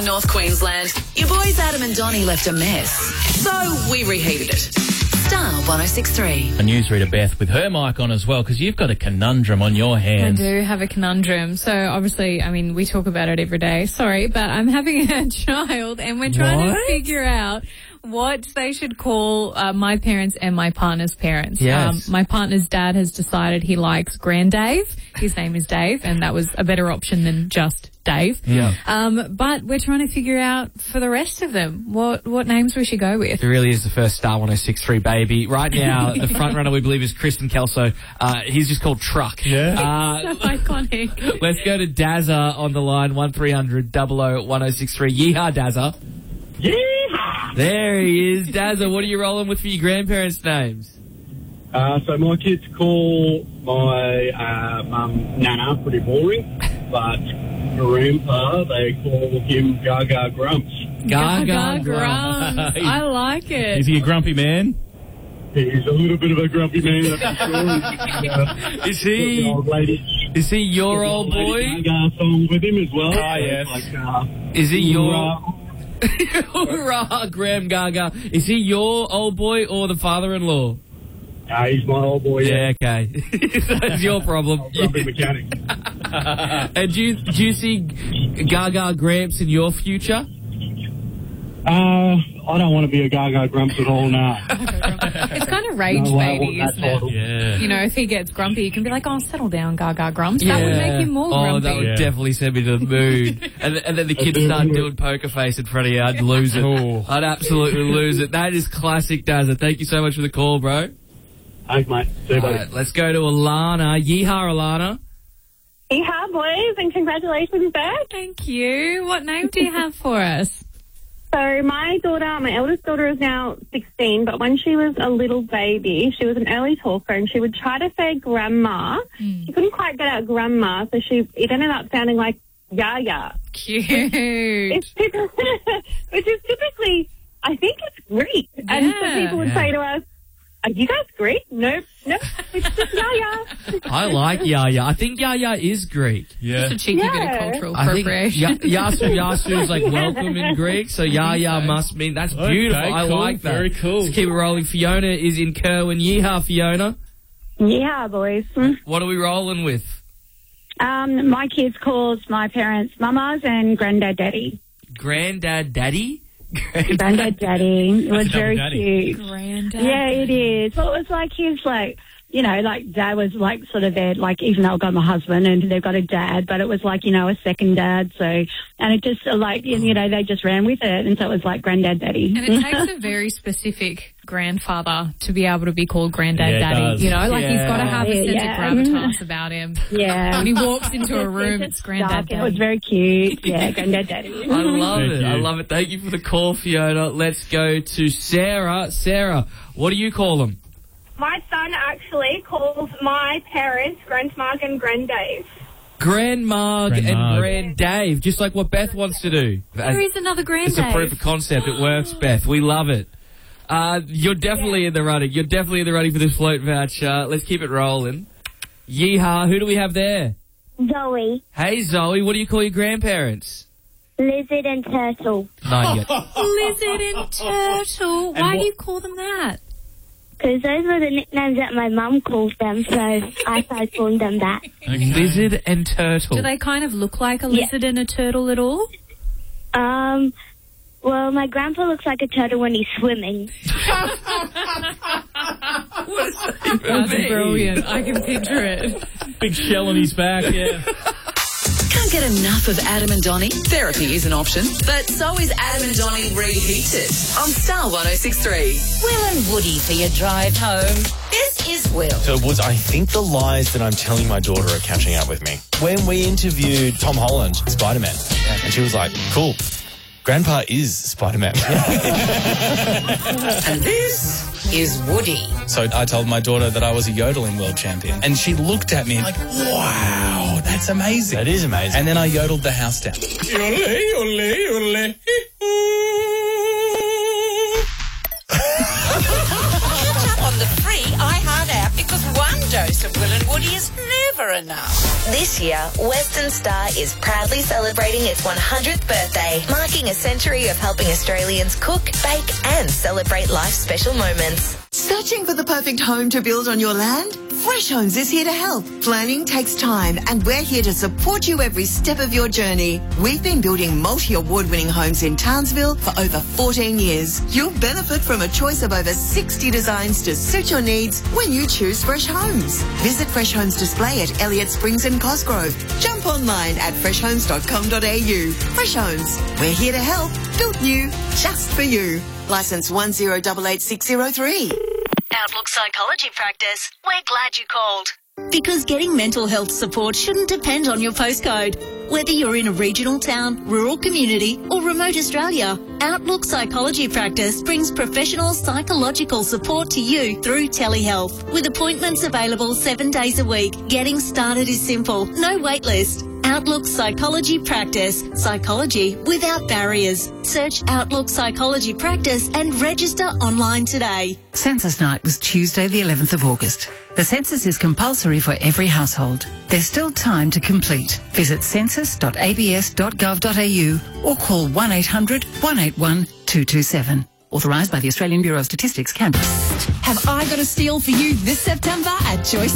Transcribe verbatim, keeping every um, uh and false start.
North Queensland. Your boys Adam and Donnie left a mess, so we reheated it. Star one oh six three. A newsreader, Beth, with her mic on as well, because you've got a conundrum on your hands. I do have a conundrum. So, obviously, I mean, we talk about it every day. Sorry, but I'm having a child, and we're trying What? to figure out what they should call uh, my parents and my partner's parents. Yes. Um, my partner's dad has decided he likes Grand Dave. His name is Dave, and that was a better option than just Dave. Yeah. Um, but we're trying to figure out for the rest of them what, what names we should go with. It really is the first Star one oh six three baby. Right now, the front runner, we believe, is Kristen Kelso. Uh, he's just called Truck. Yeah. Uh, So iconic. let's go to Dazza on the line, one three hundred double oh one oh six three. Yeehaw, Dazza. Yeah. There he is. Dazza, what are you rolling with for your grandparents' names? Uh, so my kids call my uh, mum Nana, pretty boring, but Grandpa, they call him Gaga Grumps. Gaga Grumps. I like it. Is he a grumpy man? He's a little bit of a grumpy man, that's for sure. Is The he old lady. is he your The old boy? Gaga song with him as well. Ah, yes. Like, uh, Is he your... Hoorah. Hoorah, Graham Gaga. Is he your old boy or the father-in-law? Uh, he's my old boy, yeah. Yeah, okay. That's your problem. Grumpy mechanic. And do you, do you see Gaga Gramps in your future? Uh, I don't want to be a Gaga Grumps at all now. It's kind of rage No, I baby, want that isn't it? title. Yeah. You know, if he gets grumpy, you can be like, oh, settle down, Gaga Grumps. That would make him more Oh, grumpy. that would Yeah. definitely send me to the mood. and, and then the kids start doing poker face in front of you. I'd lose it. Oh. I'd absolutely lose it. That is classic, Dazza. Thank you so much for the call, bro. Thanks, mate. See you, All buddy. right, let's go to Alana. Yeehaw, Alana. Yeehaw, boys, and congratulations, Beth. Thank you. What name do you have for us? So my daughter, my eldest daughter is now sixteen, but when she was a little baby, she was an early talker, and she would try to say grandma. Mm. She couldn't quite get out grandma, so she it ended up sounding like Yaya. Cute. It's which is typically, I think it's Greek. And so Yeah. people would Yeah. say to us, are you guys Greek? Nope, nope, it's just Yaya. I like Yaya. I think Yaya is Greek. Yeah. Just a cheeky bit of Yeah. cultural I think appropriation. ya- Yasu Yasu is like welcome in Greek, so Yaya must mean that's beautiful. Okay, I cool. like that. Very cool. Let's keep it rolling. Fiona is in Kerwin. Yeehaw, Fiona. Yeah, boys. Hmm. What are we rolling with? Um, my kids calls my parents mamas and granddad daddy. Granddad, daddy. Granddad daddy. It was That's a very double daddy. cute. Granddad. Yeah, it is. Well, it was like his, like, you know, like dad was like sort of their, like, even though I've got my husband and they've got a dad, but it was like, you know, a second dad. So, and it just uh, like, you you know, they just ran with it. And so it was like granddad daddy. And it takes a very specific grandfather to be able to be called Granddad Yeah, it Daddy. does. You know, like he's got to have a sense Yeah. of gravitas about him. Yeah. When he walks into a It's room, just it's Granddad dark, and It was Daddy. very cute. Yeah, granddad daddy. I love Thank it. I you. love it. Thank you for the call, Fiona. Let's go to Sarah. Sarah, what do you call them? My son actually calls my parents Grandmarg and Granddave. Grandmarg and Grandmarg. Grand Dave, just like what Beth wants to do. There is another It's a proof Granddave. of concept. It works, Beth. We love it. Uh, you're definitely in the running. You're definitely in the running for this float voucher. Let's keep it rolling. Yeehaw. Who do we have there? Zoe, Hey, Zoe. What do you call your grandparents? lizard and turtle. Not yet. Lizard and Turtle. Why do you call them that? Because those were the nicknames that my mum called them, so I started calling them that. Okay. Lizard and turtle. Do they kind of look like a lizard and a turtle at all? Um, well, my grandpa looks like a turtle when he's swimming. That's brilliant. I can picture it. Big shell on his back, yeah. Can't get enough of Adam and Donnie? Therapy is an option, but so is Adam and Donnie Reheated on Star one oh six three. Will and Woody for your drive home. This is Will. So, Woods, I think the lies that I'm telling my daughter are catching up with me. When we interviewed Tom Holland, Spider-Man, and she was like, cool, Grandpa is Spider-Man. And this is Woody. So I told my daughter that I was a yodeling world champion. And she looked at me like, wow, that's amazing. That is amazing. And then I yodeled the house down. Catch up on the free iHeart app because one dose of Will and Woody is never enough. This year, Western Star is proudly celebrating its one hundredth birthday, marking a century of helping Australians cook, bake and celebrate life's special moments. Searching for the perfect home to build on your land? Fresh Homes is here to help. Planning takes time and we're here to support you every step of your journey. We've been building multi-award-winning homes in Townsville for over fourteen years. You'll benefit from a choice of over sixty designs to suit your needs when you choose Fresh Homes. Visit Fresh Homes Display at Elliott Springs and Cosgrove. Jump online at fresh homes dot com dot a u. Fresh Homes. We're here to help. Built new, just for you. Licence one zero eight eight six zero three. Outlook Psychology Practice. We're glad you called. Because getting mental health support shouldn't depend on your postcode. Whether you're in a regional town, rural community or remote Australia, Outlook Psychology Practice brings professional psychological support to you through telehealth. With appointments available seven days a week, getting started is simple. No wait list. Outlook Psychology Practice. Psychology without barriers. Search Outlook Psychology Practice and register online today. Census night was Tuesday the eleventh of August. The census is compulsory for every household. There's still time to complete. Visit census dot a b s dot gov dot a u or call one eight hundred one eight one two two seven. Authorised by the Australian Bureau of Statistics, Canberra. Have I got a steal for you this September at Joyce